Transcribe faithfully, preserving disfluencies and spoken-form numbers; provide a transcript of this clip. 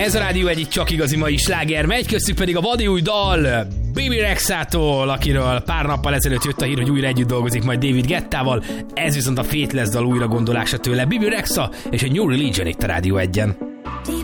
Ez a Rádió egy csak igazi mai sláger megy, köztük pedig a vadi új dal Bebe Rexától, akiről pár nappal ezelőtt jött a hír, hogy újra együtt dolgozik majd David Guettával. Ez viszont a Faithless dal újra gondolása tőle. Bebe Rexa és a New Religion itt a Rádió egyen.